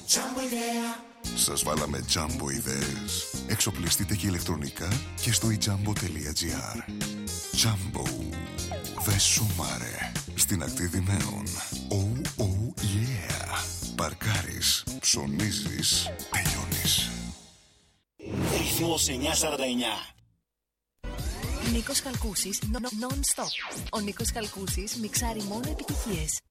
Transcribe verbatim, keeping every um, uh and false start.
Jumbo ιδέα. Σας βάλαμε Jumbo ιδέες. Εξοπλιστείτε και ηλεκτρονικά και στο e jumbo τελεία gr. Jumbo. Δε σумάρε. Στην ακτή Δημαίων. Oh, oh, yeah. Παρκάρεις, ψωνίζεις, τελειώνεις. Ρυθμός εννιακόσια σαράντα εννιά. Νίκος Χαλκούσης, non-stop. Ο Νίκος Χαλκούσης μιξάρει μόνο επιτυχίες.